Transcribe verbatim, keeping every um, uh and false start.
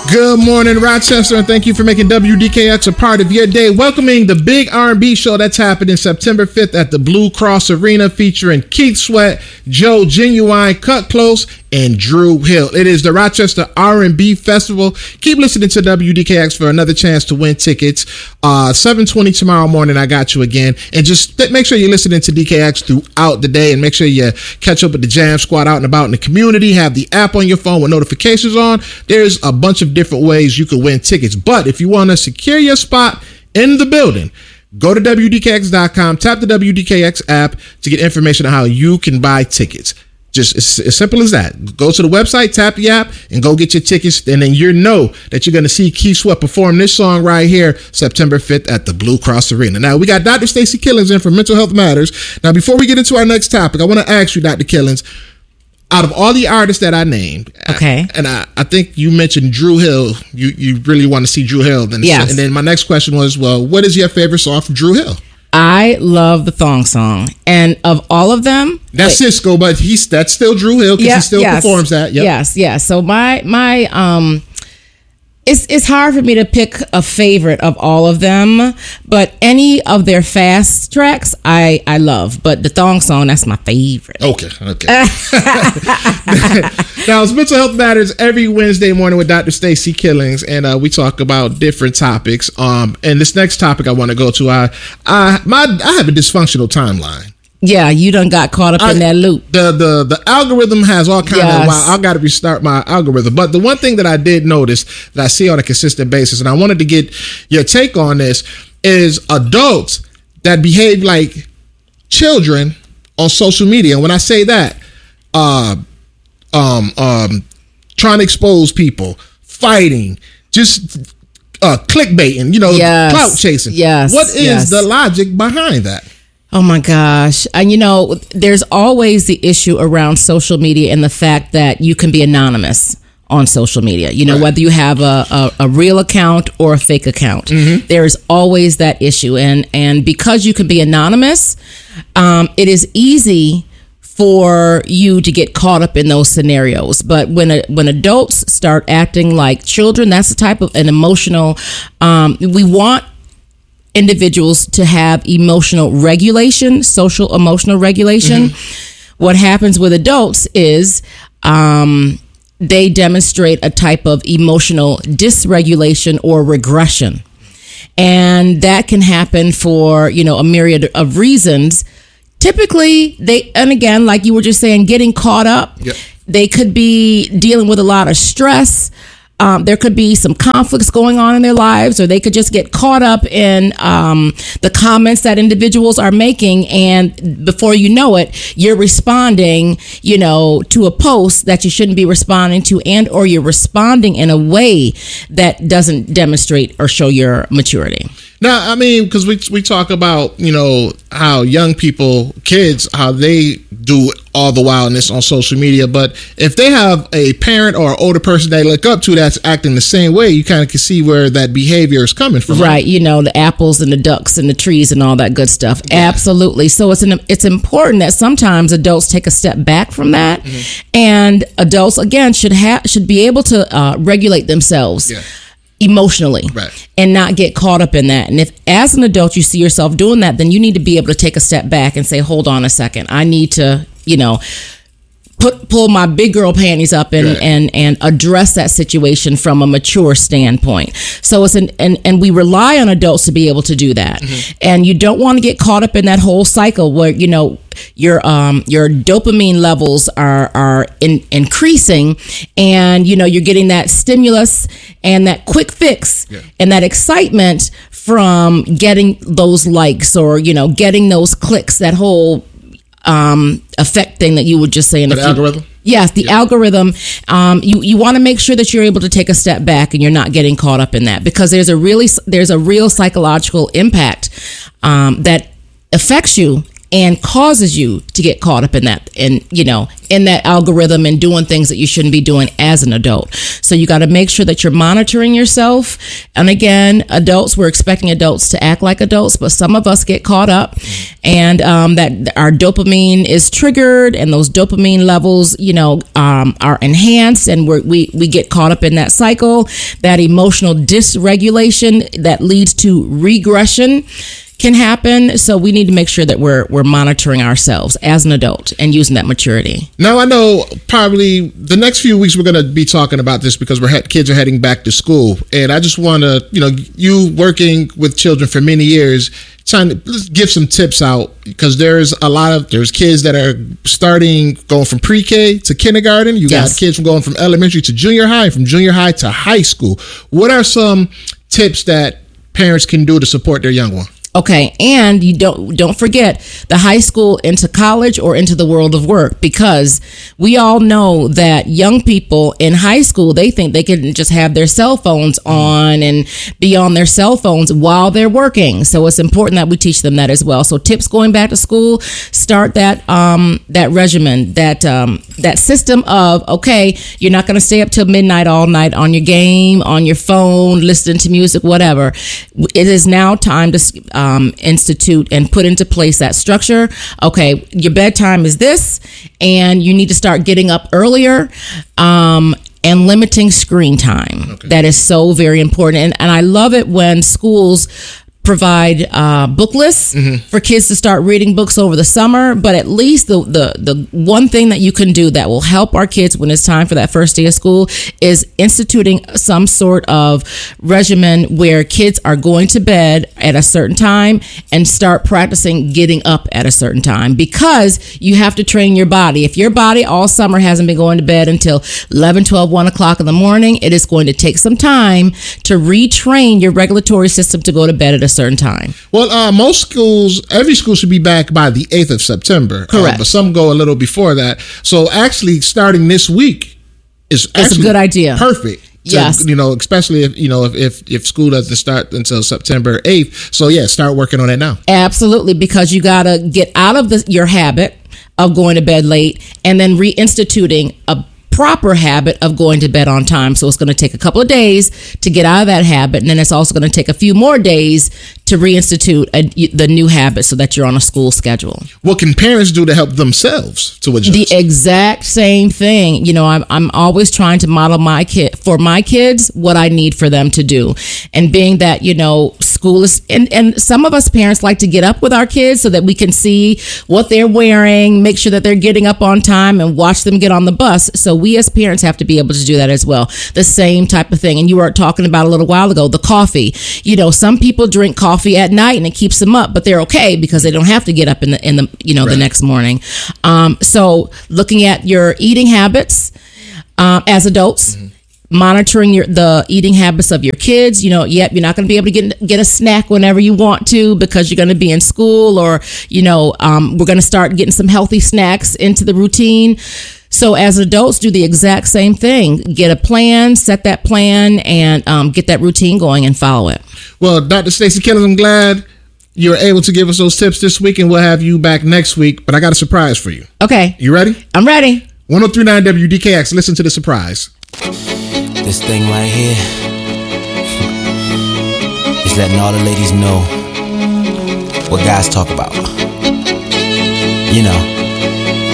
Good morning, Rochester, and thank you for making W D K X a part of your day. Welcoming the big R and B show that's happening September fifth at the Blue Cross Arena, featuring Keith Sweat, Joe Genuine, Cut Close, and Drew Hill. It is the Rochester R and B Festival. Keep listening to W D K X for another chance to win tickets. Uh, seven twenty tomorrow morning, I got you again. And just th- make sure you're listening to D K X throughout the day, and make sure you catch up with the Jam Squad out and about in the community. Have the app on your phone with notifications on. There's a bunch of different ways you can win tickets. But if you want to secure your spot in the building, go to W D K X dot com, tap the W D K X app to get information on how you can buy tickets. Just as, as simple as that. Go to the website, tap the app, and go get your tickets. And then you know that you're going to see Keith Sweat perform this song right here, September fifth at the Blue Cross Arena. Now, we got Doctor Stacey Killings in from Mental Health Matters. Now, before we get into our next topic, I want to ask you, Doctor Killings, out of all the artists that I named, okay, I, and I, I think you mentioned Drew Hill. You you really want to see Drew Hill. Then, yes. And then my next question was, well, what is your favorite song from Drew Hill? I love the Thong Song, and of all of them, that's wait, Cisco, but he's that's still Drew Hill because yeah, he still yes, performs that. Yep. Yes, yes. So my my um, it's it's hard for me to pick a favorite of all of them, but any of their fast tracks I I love. But the Thong Song, that's my favorite. Okay, okay. Now, it's Mental Health Matters every Wednesday morning with Doctor Stacey Killings, and uh, we talk about different topics. Um, and this next topic I want to go to, I, I, my, I have a dysfunctional timeline. Yeah, you done got caught up I, in that loop. The the the algorithm has all kind yes. of. Well, I got to restart my algorithm. But the one thing that I did notice that I see on a consistent basis, and I wanted to get your take on this, is adults that behave like children on social media. And when I say that, uh. Um, um, trying to expose people, fighting, just uh, clickbaiting, you know, yes. clout chasing. Yes. What is yes. the logic behind that? Oh my gosh. And you know, there's always the issue around social media and the fact that you can be anonymous on social media, you know, right. whether you have a, a, a real account or a fake account, mm-hmm. there's always that issue. And, and because you can be anonymous, um, it is easy for you to get caught up in those scenarios. But when a, when adults start acting like children, that's the type of an emotional, um, we want individuals to have emotional regulation, social emotional regulation. Mm-hmm. What happens with adults is um, they demonstrate a type of emotional dysregulation or regression. And that can happen for, you know, a myriad of reasons. Typically, they, and again, like you were just saying, getting caught up, yep. They could be dealing with a lot of stress. Um, there could be some conflicts going on in their lives, or they could just get caught up in um, the comments that individuals are making. And before you know it, you're responding, you know, to a post that you shouldn't be responding to, and or you're responding in a way that doesn't demonstrate or show your maturity. Now, I mean, because we we talk about, you know, how young people, kids, how they do all the wildness on social media. But if they have a parent or an older person they look up to that's acting the same way, you kind of can see where that behavior is coming from. Right. You know, the apples and the ducks and the trees and all that good stuff. Yeah. Absolutely. So it's an, it's important that sometimes adults take a step back from that. Mm-hmm. And adults, again, should have should be able to uh, regulate themselves. Yeah. Emotionally, right. And not get caught up in that. And if as an adult you see yourself doing that, then you need to be able to take a step back and say, hold on a second, I need to, you know, put pull my big girl panties up and right. and and address that situation from a mature standpoint. So it's an and and we rely on adults to be able to do that. Mm-hmm. And you don't want to get caught up in that whole cycle where, you know, your um your dopamine levels are are in, increasing, and you know you're getting that stimulus and that quick fix yeah. and that excitement from getting those likes or, you know, getting those clicks, that whole um effect thing that you were just saying. The algorithm? Yes, the yeah. algorithm. Um, you you want to make sure that you're able to take a step back and you're not getting caught up in that, because there's a really there's a real psychological impact um, that affects you and causes you to get caught up in that, and you know, in that algorithm and doing things that you shouldn't be doing as an adult. So you got to make sure that you're monitoring yourself. And again, adults, we're expecting adults to act like adults, but some of us get caught up, and um, that our dopamine is triggered, and those dopamine levels, you know, um, are enhanced, and we're, we we get caught up in that cycle, that emotional dysregulation that leads to regression can happen. So we need to make sure that we're we're monitoring ourselves as an adult and using that maturity. Now, I know probably the next few weeks we're going to be talking about this because we're he- kids are heading back to school, and I just want to, you know, you working with children for many years, trying to give some tips out, because there's a lot of there's kids that are starting going from pre-K to kindergarten. You Yes. got kids from going from elementary to junior high, from junior high to high school. What are some tips that parents can do to support their young one? Okay, and you don't don't forget the high school into college or into the world of work, because we all know that young people in high school, they think they can just have their cell phones on and be on their cell phones while they're working. So it's important that we teach them that as well. So tips going back to school: start that um that regimen, that um that system of, okay, you're not going to stay up till midnight all night on your game, on your phone, listening to music, whatever. It is now time to Um, institute and put into place that structure. Okay, your bedtime is this, and you need to start getting up earlier, um, and limiting screen time. Okay. That is so very important. And, and I love it when schools provide uh, book lists mm-hmm. for kids to start reading books over the summer. But at least the, the the one thing that you can do that will help our kids when it's time for that first day of school is instituting some sort of regimen where kids are going to bed at a certain time and start practicing getting up at a certain time, because you have to train your body. If your body all summer hasn't been going to bed until eleven, twelve, one o'clock in the morning, it is going to take some time to retrain your regulatory system to go to bed at a certain time. Well, uh, most schools, every school should be back by the eighth of September. Correct. Uh, but some go a little before that. So actually starting this week is It's a good idea. Perfect. To, yes. You know, especially if, you know, if, if, if school doesn't start until September eighth. So yeah, start working on it now. Absolutely. Because you got to get out of the, your habit of going to bed late and then reinstituting a proper habit of going to bed on time. So it's going to take a couple of days to get out of that habit, and then it's also going to take a few more days to reinstitute a, the new habit so that you're on a school schedule. What can parents do to help themselves to adjust? The exact same thing. You know, I'm I'm always trying to model my kid for my kids what I need for them to do, and being that, you know, school is, and and some of us parents like to get up with our kids so that we can see what they're wearing, make sure that they're getting up on time, and watch them get on the bus. So we as parents have to be able to do that as well. The same type of thing. And you were talking about a little while ago, the coffee. You know, some people drink coffee at night and it keeps them up, but they're okay because they don't have to get up in the, in the, you know, right. the next morning. Um, so looking at your eating habits, uh, as adults, mm-hmm. monitoring your the eating habits of your kids. You know, yep, you're not going to be able to get get a snack whenever you want to because you're going to be in school, or, you know, um, we're going to start getting some healthy snacks into the routine. So as adults, do the exact same thing. Get a plan, set that plan, and um, get that routine going and follow it. Well, Doctor Stacey Killins, I'm glad you're able to give us those tips this week, and we'll have you back next week. But I got a surprise for you. Okay. You ready? I'm ready. one oh three point nine W D K X. Listen to the surprise. This thing right here is letting all the ladies know what guys talk about. You know.